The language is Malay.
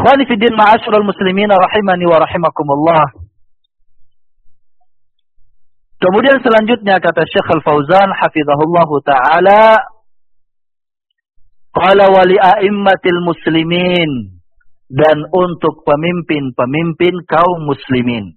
Ikhwani fi din ma'asyiral muslimin rahimani wa rahimakumullah. Kemudian selanjutnya kata Syekh Al-Fauzan hafizahullahu taala, qala wa li a'immatil muslimin, dan untuk pemimpin-pemimpin kaum muslimin.